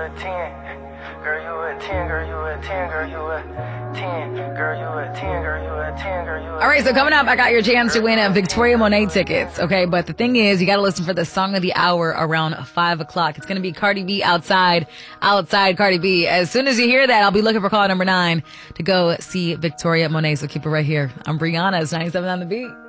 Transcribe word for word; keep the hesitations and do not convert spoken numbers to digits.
a ten. Girl, you a ten, girl, you a ten, girl, you a ten. Girl, you a ten, girl, you a ten, girl, you a ten. All right, so coming up, I got your chance to win a Victoria Monet tickets, okay? But the thing is, you got to listen for the song of the hour around five o'clock. It's going to be Cardi B, Outside, Outside Cardi B. As soon as you hear that, I'll be looking for call number nine to go see Victoria Monet, so keep it right here. I'm Brianna, it's ninety-seven on the beat.